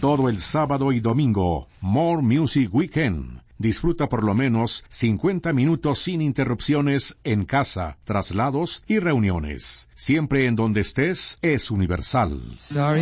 todo el sábado y domingo. More Music Weekend. Disfruta por lo menos 50 minutos sin interrupciones en casa, traslados y reuniones. Siempre en donde estés es Universal. Starry